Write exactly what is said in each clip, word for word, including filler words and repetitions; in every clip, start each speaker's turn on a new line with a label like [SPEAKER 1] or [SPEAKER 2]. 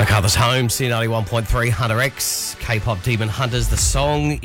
[SPEAKER 1] MacArthur's Home, C ninety-one point three, Hunter X, K-pop Demon Hunters. The song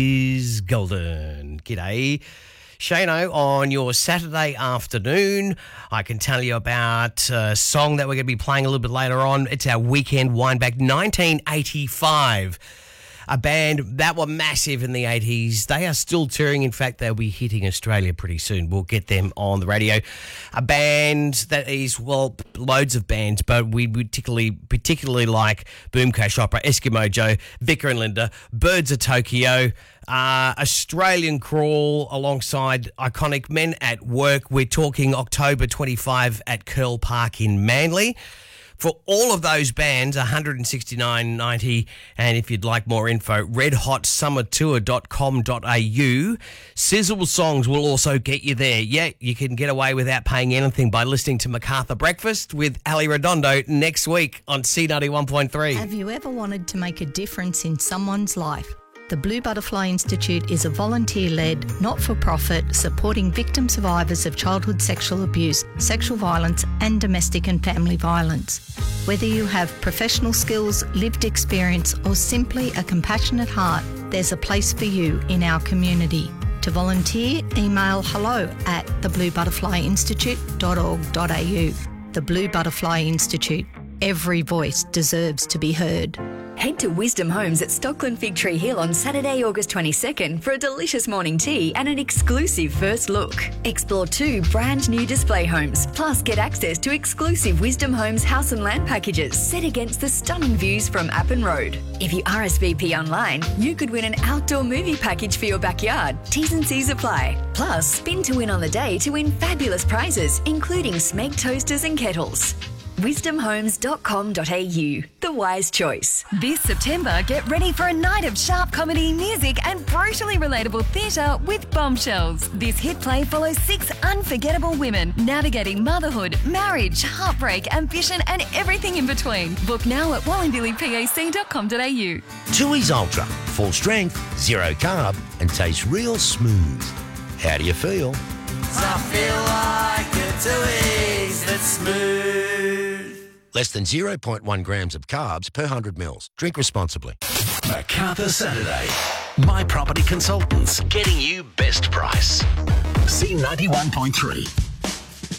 [SPEAKER 1] is Golden. G'day. Shano, on your Saturday afternoon, I can tell you about a song that we're going to be playing a little bit later on. It's our weekend wind back, nineteen eighty-five. A band that were massive in the eighties. They are still touring. In fact, they'll be hitting Australia pretty soon. We'll get them on the radio. A band that is, well, loads of bands, but we particularly particularly like Boom Crash Opera, Eskimo Joe, Vicar and Linda, Birds of Tokyo, uh, Australian Crawl, alongside iconic Men at Work. We're talking October twenty-fifth at Curl Park in Manly. For all of those bands, one hundred sixty-nine ninety, and if you'd like more info, red hot summer tour dot com dot a u. Sizzle Songs will also get you there. Yeah, you can get away without paying anything by listening to MacArthur Breakfast with Ali Redondo next week on C ninety-one point three.
[SPEAKER 2] Have you ever wanted to make a difference in someone's life? The Blue Butterfly Institute is a volunteer-led, not-for-profit, supporting victim survivors of childhood sexual abuse, sexual violence and domestic and family violence. Whether you have professional skills, lived experience or simply a compassionate heart, there's a place for you in our community. To volunteer, email hello at the blue butterfly institute dot org dot a u. The Blue Butterfly Institute. Every voice deserves to be heard.
[SPEAKER 3] Head to Wisdom Homes at Stockland Fig Tree Hill on Saturday, August twenty-second for a delicious morning tea and an exclusive first look. Explore two brand new display homes, plus get access to exclusive Wisdom Homes house and land packages set against the stunning views from Appin Road. If you R S V P online, you could win an outdoor movie package for your backyard. T's and C's apply. Plus, spin to win on the day to win fabulous prizes, including Smeg toasters and kettles. wisdom homes dot com dot a u. The wise choice.
[SPEAKER 4] This September, get ready for a night of sharp comedy, music and brutally relatable theatre with Bombshells. This hit play follows six unforgettable women navigating motherhood, marriage, heartbreak, ambition and everything in between. Book now at wallinbilly pac dot com dot a u.
[SPEAKER 5] Tooheys Ultra. Full strength, zero carb and tastes real smooth. How do you feel?
[SPEAKER 6] I feel like a Tooheys that's smooth.
[SPEAKER 5] Less than zero point one grams of carbs per one hundred mils. Drink responsibly.
[SPEAKER 7] MacArthur Saturday. My Property Consultants. Getting you best price. C ninety-one point three.